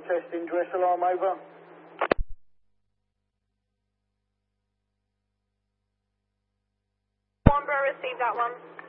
testing dress alarm over. Womber received that one.